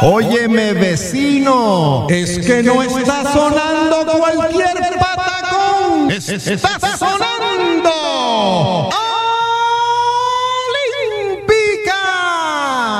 Óyeme, vecino, es que no está sonando cualquier patacón. Está